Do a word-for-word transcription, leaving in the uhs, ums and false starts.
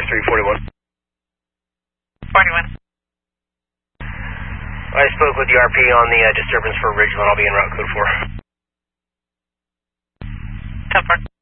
three forty-one. forty-one. I spoke with the R P on the uh, disturbance for Ridgeland. I'll be in route code four. ten four.